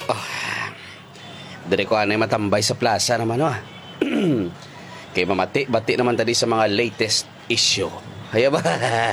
Dari ko anay matambay sa plaza naman, oh. Kay mamati-bati naman tadi sa mga latest issue. Haya ba?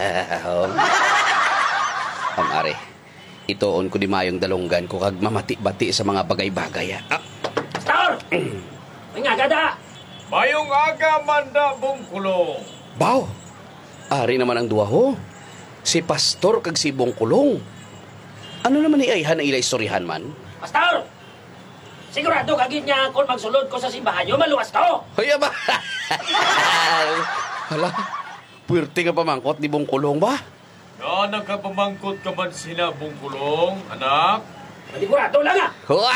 Are, itoon ko di mayong dalunggan ko kag mamati-bati sa mga bagay-bagay. Pastor! May nga gada! Mayong aga manda Bungkulong. Baw, ari naman ang duwa ho. Si Pastor kag si Bungkulong. Ano naman ni Ayhan na ilay istoryahan man? Pastor! Sigurado kagid niya kung magsulod ko sa simbahan nyo, maluwas ko! Haya ba? Hala, puwerte nga pamangkot ni Bungkulong ba? Na nagkapamangkot ka man sina Bungkulong, anak. Maligurado lang ah!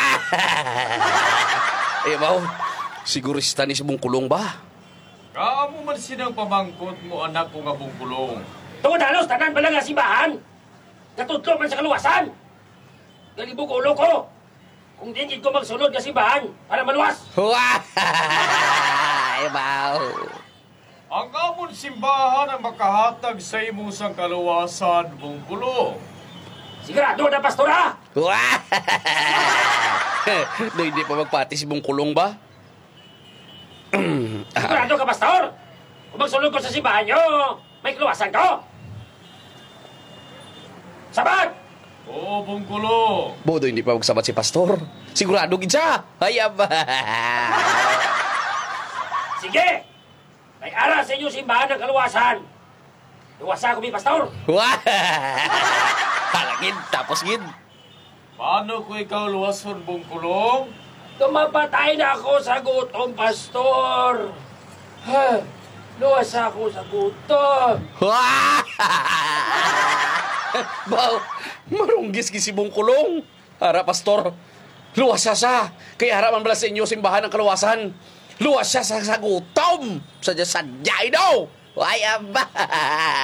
Baw, sigurista ni si Bungkulong ba? Kaamo man sinang pamangkot mo anak ko nga Bungkulong. Tungod halos, tanan ba lang nga simbahan? Natutlo man sa kaluwasan! Galibog ulo ko! Kung di ko magsunod nga simbahan para maluwas! Baw. Ang amon simbahan ang makahatag sa imo sang kaluwasan, Bungkulong. Sigurado na, Pastor ah! No, hindi pa magpati si Bungkulong ba? Sigurado ka, Pastor? Kung magsunod ko sa simbahan nyo, may kaluwasan ko! Sabat! Oo, Bungkulong. Bodo, hindi pa magsabat si Pastor. Sigurado gid siya. Haya ba? Sige! May ara sa inyo simbahan ng kaluwasan. Luwasa ko, Pastor. Halagin, tapos gid. Paano ko ikaw luwason, Bungkulong? Tumapatay na ako sa gutom, Pastor. Ha? Luwasa ako sa gutom. Baw, marunggis si Bungkulong. Hara, Pastor. Luwas siya sa. Kaya harap man bala sa inyo simbahan ng kaluwasan. Luwas siya sa gutom. Sadya daw. Haya ba?